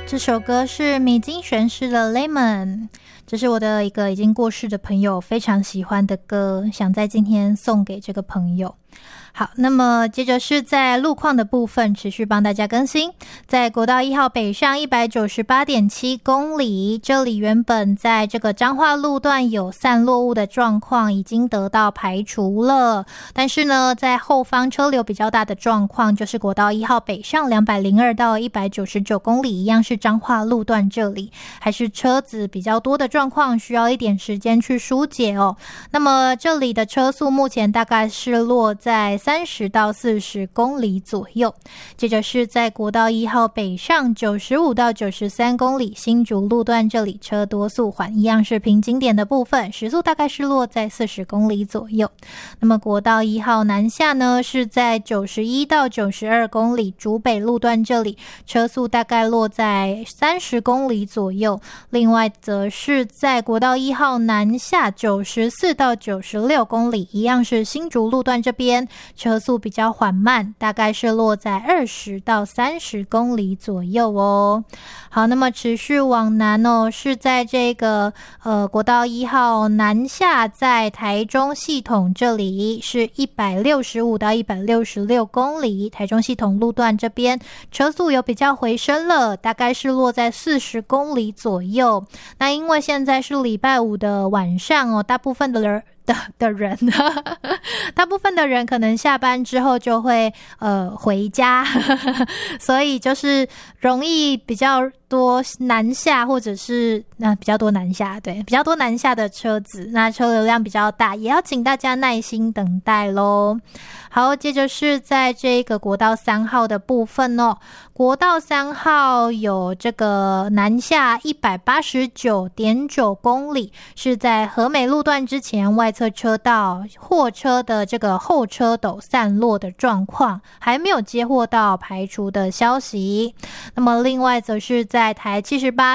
这首歌是米津玄师的 Lemon， 这是我的一个已经过世的朋友非常喜欢的歌，想在今天送给这个朋友。好，那么接着是在路况的部分持续帮大家更新。在国道1号北上 198.7 公里，这里原本在这个彰化路段有散落物的状况已经得到排除了，但是呢在后方车流比较大的状况，就是国道1号北上202到199公里，一样是彰化路段，这里还是车子比较多的状况，需要一点时间去疏解哦。那么这里的车速目前大概是落在30到40公里左右。接着是在国道1号北上95到93公里，新竹路段，这里车多速缓，一样是平景点的部分，时速大概是落在40公里左右。那么国道1号南下呢，是在91到92公里，竹北路段，这里车速大概落在30公里左右。另外则是在国道1号南下94到96公里，一样是新竹路段这边车速比较缓慢，大概是落在20到30公里左右哦。好，那么持续往南哦，是在这个国道1号南下，在台中系统这里是165到166公里，台中系统路段这边车速有比较回升了，大概是落在40公里左右。那因为现在是礼拜五的晚上哦，大部分的人大部分的人可能下班之后就会回家所以就是容易比较多南下，或者是比较多南下，对，比较多南下的车子，那车流量比较大，也要请大家耐心等待咯。好，接着是在这个国道3号的部分哦，国道3号有这个南下 189.9 公里，是在和美路段之前外侧车道货车的这个后车斗散落的状况，还没有接获到排除的消息。那么另外则是在台78